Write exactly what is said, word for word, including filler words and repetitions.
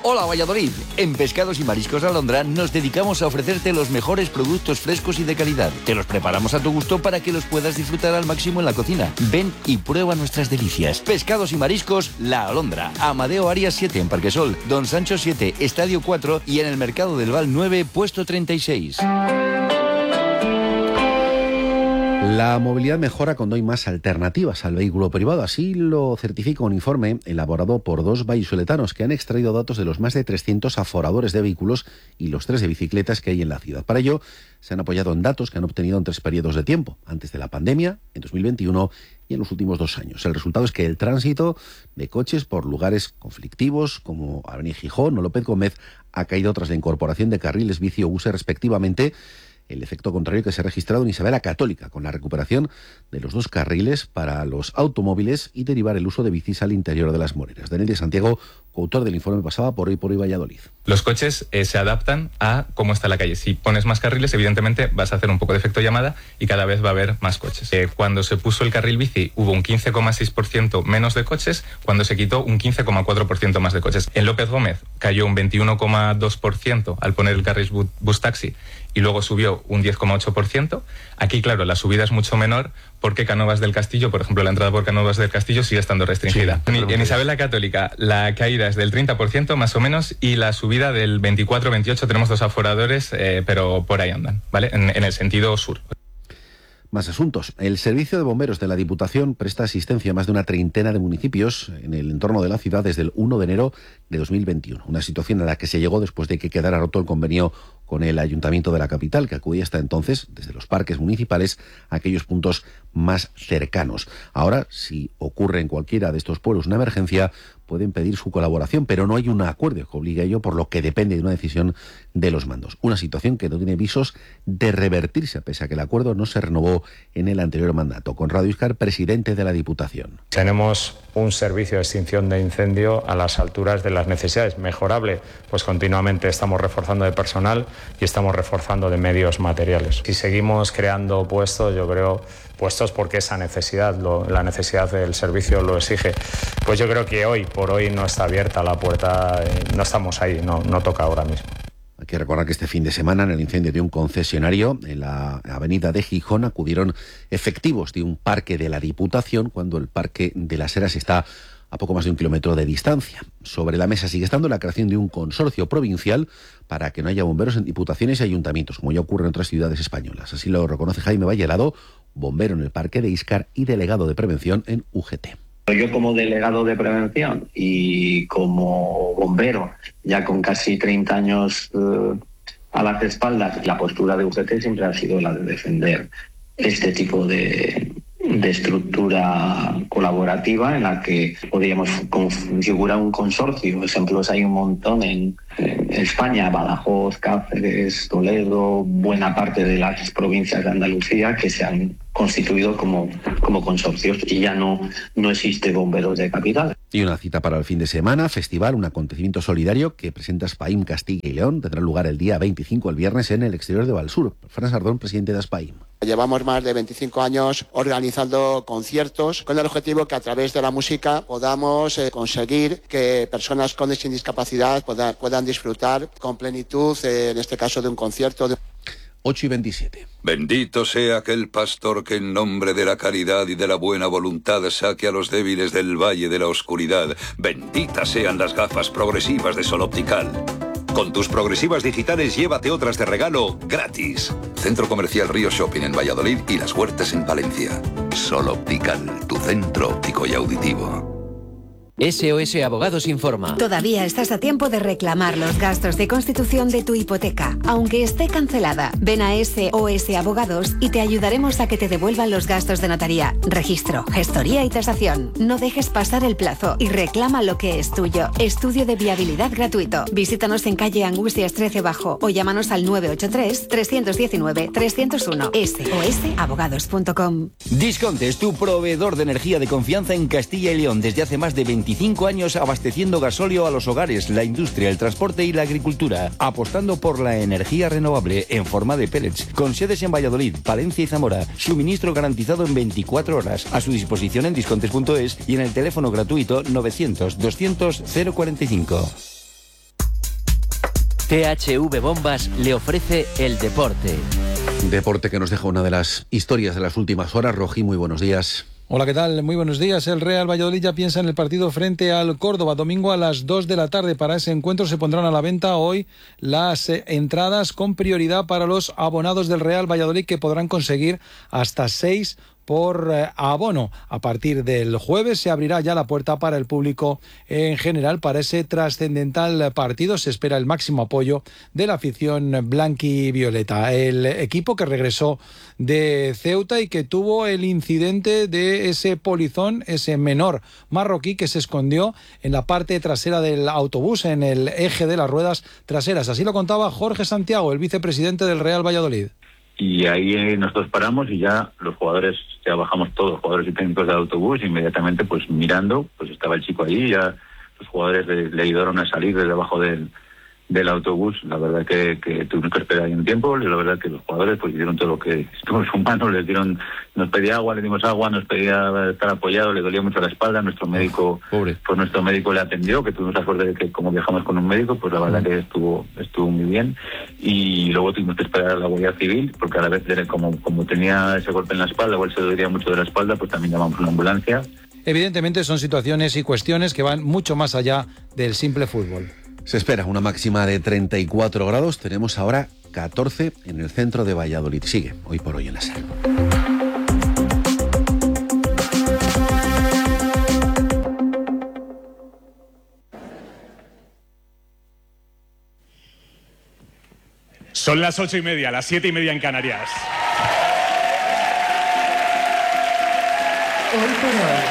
Hola Valladolid, en Pescados y Mariscos Alondra nos dedicamos a ofrecerte los mejores productos frescos y de calidad. Te los preparamos a tu gusto para que los puedas disfrutar al máximo en la cocina. Ven y prueba nuestras delicias. Pescados y Mariscos La Alondra, Amadeo Arias siete en Parquesol, Don Sancho siete, Estadio cuatro y en el Mercado del Val nueve, puesto treinta y seis. La movilidad mejora cuando hay más alternativas al vehículo privado. Así lo certifica un informe elaborado por dos vallisoletanos que han extraído datos de los más de trescientos aforadores de vehículos y los tres de bicicletas que hay en la ciudad. Para ello, se han apoyado en datos que han obtenido en tres periodos de tiempo, antes de la pandemia, en dos mil veintiuno y en los últimos dos años. El resultado es que el tránsito de coches por lugares conflictivos como Avenida Gijón o López Gómez ha caído tras la incorporación de carriles bici o buses respectivamente. El efecto contrario que se ha registrado en Isabel la Católica, con la recuperación de los dos carriles para los automóviles y derivar el uso de bicis al interior de las moreras. Daniel de Santiago, coautor del informe, pasaba por Hoy por Hoy Valladolid. Los coches eh, se adaptan a cómo está la calle. Si pones más carriles, evidentemente vas a hacer un poco de efecto llamada y cada vez va a haber más coches. Eh, cuando se puso el carril bici hubo un quince coma seis por ciento menos de coches, cuando se quitó un quince coma cuatro por ciento más de coches. En López Gómez cayó un veintiuno coma dos por ciento al poner el carril bu- bus taxi y luego subió un diez coma ocho por ciento. Aquí, claro, la subida es mucho menor porque Cánovas del Castillo, por ejemplo, la entrada por Cánovas del Castillo sigue estando restringida. Sí, en, en Isabel la Católica la caída es del treinta por ciento más o menos y la subida del veinticuatro veintiocho. Tenemos dos aforadores, eh, pero por ahí andan, ¿vale? En, en el sentido sur. Más asuntos. El Servicio de Bomberos de la Diputación presta asistencia a más de una treintena de municipios en el entorno de la ciudad desde el uno de enero de dos mil veintiuno. Una situación a la que se llegó después de que quedara roto el convenio con el Ayuntamiento de la capital, que acudía hasta entonces, desde los parques municipales, a aquellos puntos más cercanos. Ahora, si ocurre en cualquiera de estos pueblos una emergencia, pueden pedir su colaboración, pero no hay un acuerdo que obligue a ello, por lo que depende de una decisión de los mandos. Una situación que no tiene visos de revertirse, pese a que el acuerdo no se renovó en el anterior mandato. Conrado Iscar, presidente de la Diputación. Tenemos un servicio de extinción de incendio a las alturas de las necesidades. Mejorable, pues continuamente estamos reforzando de personal y estamos reforzando de medios materiales. Si seguimos creando puestos, yo creo, puestos porque esa necesidad, lo, la necesidad del servicio lo exige, pues yo creo que hoy por hoy no está abierta la puerta, eh, no estamos ahí, no, no toca ahora mismo. Hay que recordar que este fin de semana, en el incendio de un concesionario en la avenida de Gijón, acudieron efectivos de un parque de la Diputación cuando el Parque de las Heras está a poco más de un kilómetro de distancia. Sobre la mesa sigue estando la creación de un consorcio provincial para que no haya bomberos en diputaciones y ayuntamientos, como ya ocurre en otras ciudades españolas. Así lo reconoce Jaime Vallerado, bombero en el Parque de Íscar y delegado de prevención en U G T. Yo como delegado de prevención y como bombero, ya con casi treinta años eh, a las espaldas, la postura de U G T siempre ha sido la de defender este tipo de, de estructura colaborativa en la que podríamos configurar un consorcio. Ejemplos hay un montón en, en España, Badajoz, Cáceres, Toledo, buena parte de las provincias de Andalucía que se han constituido como, como consorcios y ya no, no existe bomberos de capital. Y una cita para el fin de semana, festival, un acontecimiento solidario que presenta SPAIM Castilla y León, tendrá lugar el día veinticinco, el viernes, en el exterior de Valsur. Fran Sardón, presidente de SPAIM. Llevamos más de veinticinco años organizando conciertos con el objetivo que a través de la música podamos eh, conseguir que personas con discapacidad puedan, puedan disfrutar con plenitud, eh, en este caso, de un concierto. De... ocho y veintisiete. Bendito sea aquel pastor que en nombre de la caridad y de la buena voluntad saque a los débiles del valle de la oscuridad. Benditas sean las gafas progresivas de Sol Optical. Con tus progresivas digitales llévate otras de regalo gratis. Centro Comercial Río Shopping en Valladolid y Las Huertas en Palencia. Sol Optical, tu centro óptico y auditivo. S O S Abogados informa. Todavía estás a tiempo de reclamar los gastos de constitución de tu hipoteca, aunque esté cancelada. Ven a S O S Abogados y te ayudaremos a que te devuelvan los gastos de notaría, registro, gestoría y tasación. No dejes pasar el plazo y reclama lo que es tuyo. Estudio de viabilidad gratuito. Visítanos en calle Angustias trece Bajo o llámanos al nueve ocho tres, tres uno nueve, tres cero uno. S O S abogados punto com. Disconte es tu proveedor de energía de confianza en Castilla y León desde hace más de veinticinco años, abasteciendo gasóleo a los hogares, la industria, el transporte y la agricultura, apostando por la energía renovable en forma de pellets, con sedes en Valladolid, Palencia y Zamora, suministro garantizado en veinticuatro horas, a su disposición en discontes punto es y en el teléfono gratuito novecientos, doscientos, cero cuarenta y cinco. T H V Bombas le ofrece el deporte. Deporte que nos deja una de las historias de las últimas horas. Rojí, muy buenos días. Hola, ¿qué tal? Muy buenos días. El Real Valladolid ya piensa en el partido frente al Córdoba, domingo a las dos de la tarde. Para ese encuentro se pondrán a la venta hoy las eh, entradas con prioridad para los abonados del Real Valladolid, que podrán conseguir hasta seis por eh, abono. A partir del jueves se abrirá ya la puerta para el público en general para ese trascendental partido. Se espera el máximo apoyo de la afición blanquivioleta. El equipo que regresó de Ceuta y que tuvo el incidente de ese polizón, ese menor marroquí que se escondió en la parte trasera del autobús, en el eje de las ruedas traseras. Así lo contaba Jorge Santiago, el vicepresidente del Real Valladolid. Y ahí eh, nosotros paramos y ya los jugadores, ya bajamos todos, jugadores y técnicos del autobús, inmediatamente pues mirando, pues estaba el chico ahí, ya los jugadores le, le ayudaron a salir desde abajo del, del autobús. La verdad que, que tuvimos que esperar ahí un tiempo, y la verdad que los jugadores pues hicieron todo lo que estuvo en su mano, les dieron, nos pedía agua, le dimos agua, nos pedía estar apoyado, le dolía mucho la espalda, nuestro médico, Pobre. pues nuestro médico le atendió, que tuvimos la suerte de que como viajamos con un médico, pues la verdad que estuvo, estuvo muy bien. Y luego tuvimos que esperar a la Guardia Civil, porque a la vez como, como tenía ese golpe en la espalda, o él se dolía mucho de la espalda, pues también llamamos a una ambulancia. Evidentemente son situaciones y cuestiones que van mucho más allá del simple fútbol. Se espera una máxima de treinta y cuatro grados. Tenemos ahora catorce en el centro de Valladolid. Sigue hoy por hoy en la SER. Son las ocho y media, las siete y media en Canarias. Hoy por hoy.